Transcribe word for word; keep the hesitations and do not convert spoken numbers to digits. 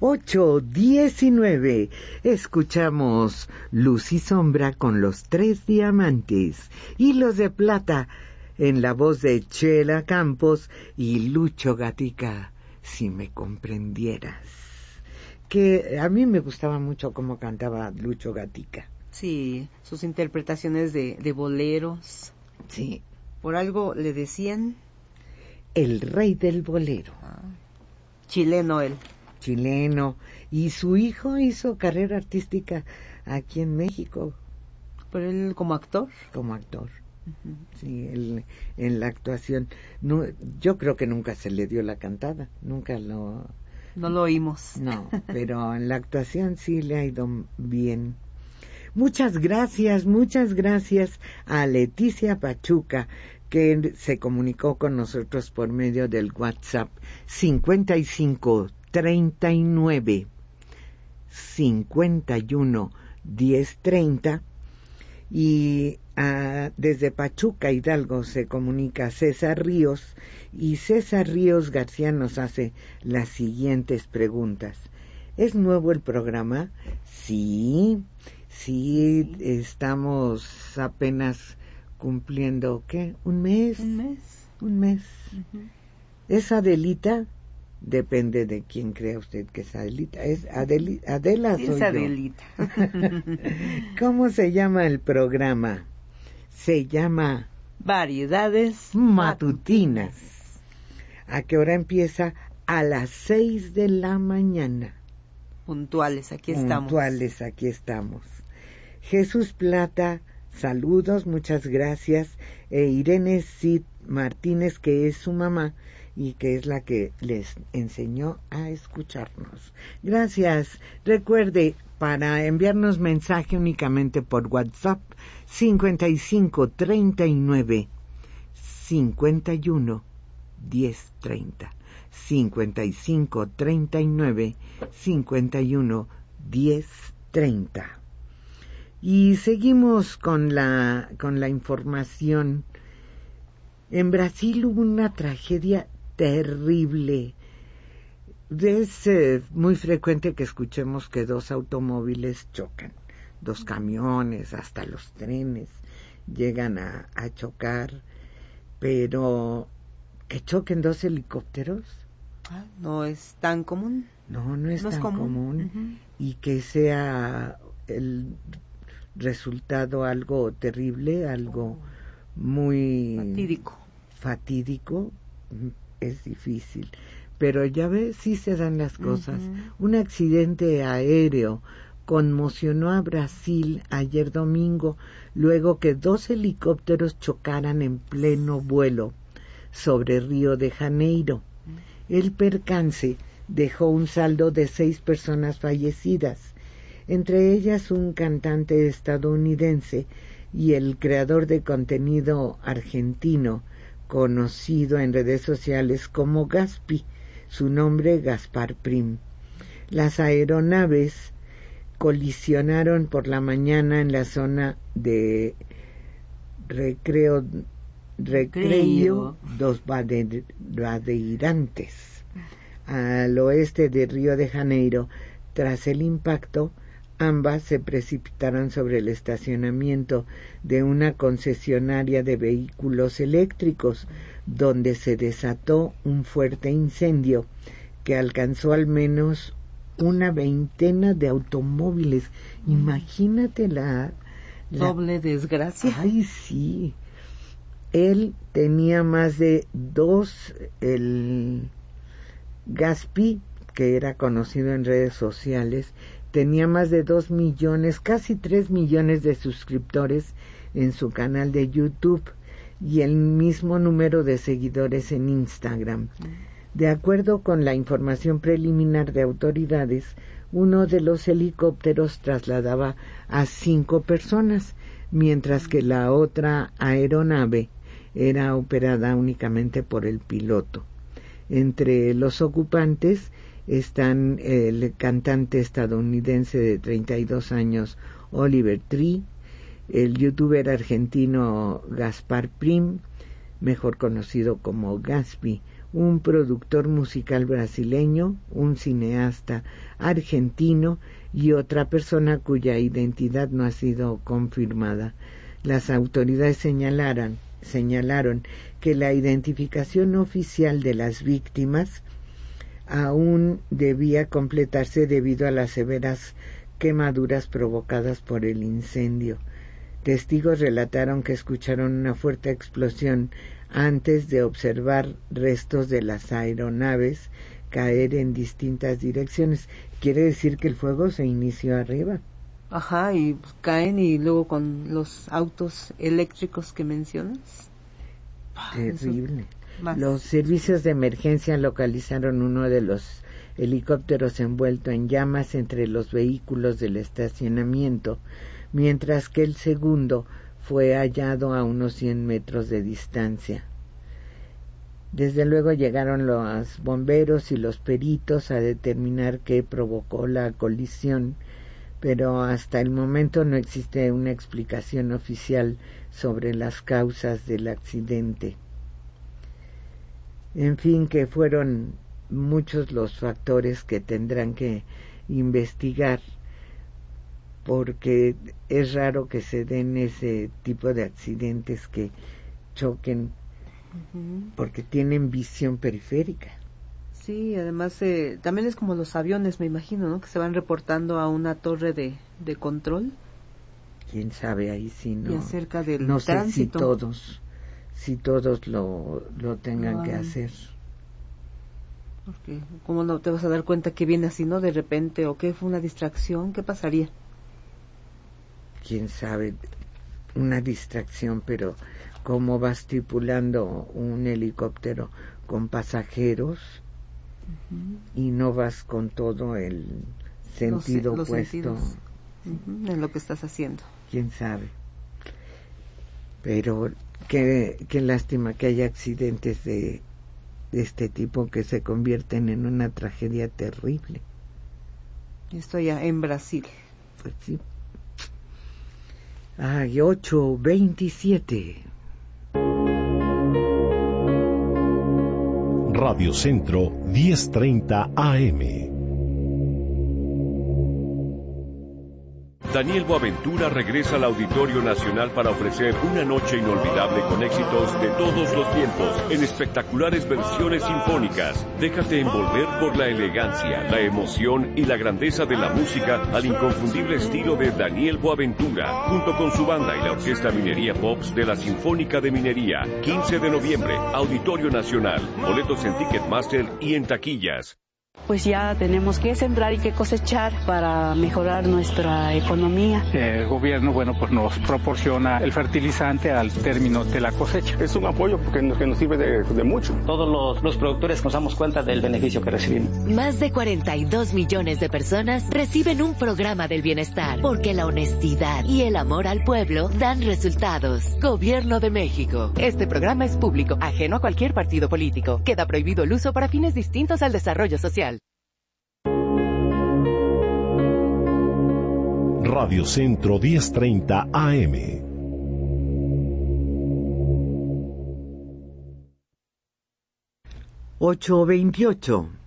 ocho diecinueve. Escuchamos Luz y Sombra con Los Tres Diamantes, Hilos de Plata, en la voz de Chela Campos y Lucho Gatica, Si me comprendieras. Que a mí me gustaba mucho cómo cantaba Lucho Gatica. Sí, sus interpretaciones de, de boleros. Sí. Por algo le decían... El rey del bolero. Ah, chileno él. Chileno. Y su hijo hizo carrera artística aquí en México. ¿Pero él como actor? Como actor. Uh-huh. Sí, él, en la actuación. No, yo creo que nunca se le dio la cantada. Nunca lo... No lo oímos. No, pero en la actuación sí le ha ido bien. Muchas gracias, muchas gracias a Leticia Pachuca, que se comunicó con nosotros por medio del WhatsApp cincuenta y cinco treinta y nueve cincuenta y uno diez treinta, y uh, desde Pachuca, Hidalgo, se comunica César Ríos, y César Ríos García nos hace las siguientes preguntas. ¿Es nuevo el programa? Sí, sí, estamos apenas cumpliendo, ¿qué? ¿Un mes? Un mes. Un mes. Uh-huh. ¿Es Adelita? Depende de quién crea usted que es Adelita. ¿Es Adeli- Adela? Sí, soy es Adelita. ¿Cómo se llama el programa? Se llama... Variedades Matutinas. ¿A qué hora empieza? A las seis de la mañana. Puntuales, aquí estamos. Puntuales, aquí estamos. Jesús Plata, saludos, muchas gracias. E Irene Cid Martínez, que es su mamá y que es la que les enseñó a escucharnos. Gracias. Recuerde, para enviarnos mensaje únicamente por WhatsApp, cincuenta y cinco treinta y nueve cincuenta y uno diez treinta. cincuenta y cinco treinta y nueve cincuenta y uno diez treinta. Y seguimos con la con la información. En Brasil hubo una tragedia terrible. Es eh, muy frecuente que escuchemos que dos automóviles chocan, dos camiones, hasta los trenes llegan a, a chocar, pero que choquen dos helicópteros. Ah, no es tan común. No, no es no tan es común, común. Uh-huh. Y que sea el resultado algo terrible, algo muy fatídico. fatídico, es difícil. Pero ya ves, sí se dan las cosas. Uh-huh. Un accidente aéreo conmocionó a Brasil ayer domingo, luego que dos helicópteros chocaran en pleno vuelo sobre Río de Janeiro. El percance dejó un saldo de seis personas fallecidas, entre ellas un cantante estadounidense y el creador de contenido argentino, conocido en redes sociales como Gaspi, su nombre Gaspar Prim. Las aeronaves colisionaron por la mañana en la zona de Recreo Recreio dos Bandeirantes, al oeste de Río de Janeiro. Tras el impacto, ambas se precipitaron sobre el estacionamiento de una concesionaria de vehículos eléctricos, donde se desató un fuerte incendio que alcanzó al menos una veintena de automóviles. Mm. Imagínate la, la... doble desgracia. Ay, sí. Él tenía más de dos, el Gaspi, que era conocido en redes sociales, tenía más de dos millones, casi tres millones de suscriptores en su canal de YouTube y el mismo número de seguidores en Instagram. De acuerdo con la información preliminar de autoridades, uno de los helicópteros trasladaba a cinco personas, mientras que la otra aeronave era operada únicamente por el piloto. Entre los ocupantes están el cantante estadounidense de treinta y dos años Oliver Tree, el youtuber argentino Gaspar Prim, mejor conocido como Gaspi, un productor musical brasileño, un cineasta argentino y otra persona cuya identidad no ha sido confirmada. Las autoridades señalaron, señalaron que la identificación oficial de las víctimas aún debía completarse debido a las severas quemaduras provocadas por el incendio. Testigos relataron que escucharon una fuerte explosión antes de observar restos de las aeronaves caer en distintas direcciones. Quiere decir que el fuego se inició arriba. Ajá, y caen y luego con los autos eléctricos que mencionas. Terrible. Los servicios de emergencia localizaron uno de los helicópteros envuelto en llamas entre los vehículos del estacionamiento, mientras que el segundo fue hallado a unos cien metros de distancia. Desde luego llegaron los bomberos y los peritos a determinar qué provocó la colisión, pero hasta el momento no existe una explicación oficial sobre las causas del accidente. En fin, que fueron muchos los factores que tendrán que investigar, porque es raro que se den ese tipo de accidentes que choquen, uh-huh, porque tienen visión periférica. Sí, además eh, también es como los aviones, me imagino, ¿no? Que se van reportando a una torre de, de control. Quién sabe ahí si no. Y acerca del no tránsito. sé si todos, si todos lo, lo tengan ah. que hacer. Porque ¿cómo no te vas a dar cuenta que viene así, no? De repente, o que fue una distracción, ¿qué pasaría? Quién sabe, una distracción, pero cómo vas tripulando un helicóptero con pasajeros, uh-huh, y no vas con todo el sentido los, los puesto uh-huh, en lo que estás haciendo. Quién sabe. Pero qué, qué lástima que haya accidentes de, de este tipo que se convierten en una tragedia terrible. Esto ya en Brasil. Pues sí. Ay, ocho veintisiete. Radio Centro diez treinta A M. Daniel Boaventura regresa al Auditorio Nacional para ofrecer una noche inolvidable con éxitos de todos los tiempos en espectaculares versiones sinfónicas. Déjate envolver por la elegancia, la emoción y la grandeza de la música al inconfundible estilo de Daniel Boaventura, junto con su banda y la Orquesta Minería Pops de la Sinfónica de Minería. quince de noviembre, Auditorio Nacional. Boletos en Ticketmaster y en taquillas. Pues ya tenemos que sembrar y que cosechar para mejorar nuestra economía. El gobierno, bueno, pues nos proporciona el fertilizante al término de la cosecha. Es un apoyo porque nos, que nos sirve de, de mucho. Todos los, los productores nos damos cuenta del beneficio que recibimos. Más de cuarenta y dos millones de personas reciben un programa del bienestar, porque la honestidad y el amor al pueblo dan resultados. Gobierno de México. Este programa es público, ajeno a cualquier partido político. Queda prohibido el uso para fines distintos al desarrollo social. Radio Centro diez treinta A M. ocho veintiocho.